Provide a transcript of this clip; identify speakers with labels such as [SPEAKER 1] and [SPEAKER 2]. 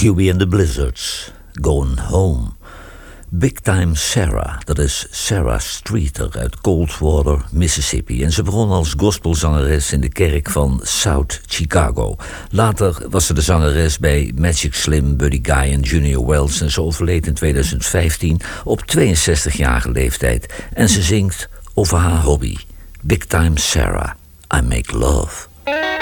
[SPEAKER 1] Huey and the Blizzards, Going Home. Big Time Sarah, dat is Sarah Streeter uit Coldwater, Mississippi. En ze begon als gospelzangeres in de kerk van South Chicago. Later was ze de zangeres bij Magic Slim, Buddy Guy en Junior Wells. En ze overleed in 2015 op 62-jarige leeftijd. En ze zingt over haar hobby. Big Time Sarah, I Make Love.